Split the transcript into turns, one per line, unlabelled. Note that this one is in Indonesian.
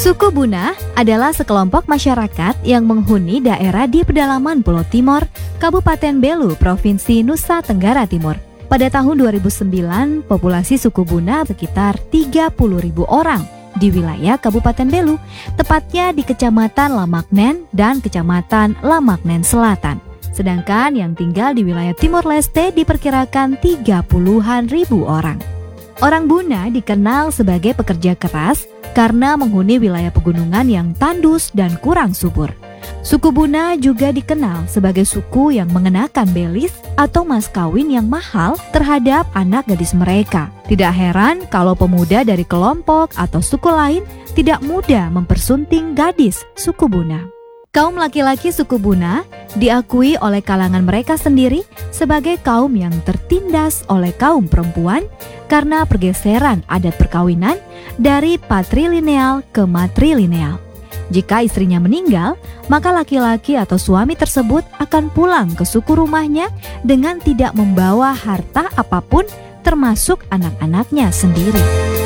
Suku Buna adalah sekelompok masyarakat yang menghuni daerah di pedalaman Pulau Timor, Kabupaten Belu, Provinsi Nusa Tenggara Timur. Pada tahun 2009, populasi suku Buna sekitar 30.000 orang di wilayah Kabupaten Belu, tepatnya di Kecamatan Lamaknen dan Kecamatan Lamaknen Selatan. Sedangkan yang tinggal di wilayah Timor Leste diperkirakan 30-an ribu orang. Orang Buna dikenal sebagai pekerja keras karena menghuni wilayah pegunungan yang tandus dan kurang subur. Suku Buna juga dikenal sebagai suku yang mengenakan belis atau mas kawin yang mahal terhadap anak gadis mereka. Tidak heran kalau pemuda dari kelompok atau suku lain tidak mudah mempersunting gadis suku Buna. Kaum laki-laki suku Buna diakui oleh kalangan mereka sendiri sebagai kaum yang tertindas oleh kaum perempuan karena pergeseran adat perkawinan dari patrilineal ke matrilineal. Jika istrinya meninggal, maka laki-laki atau suami tersebut akan pulang ke suku rumahnya dengan tidak membawa harta apapun termasuk anak-anaknya sendiri.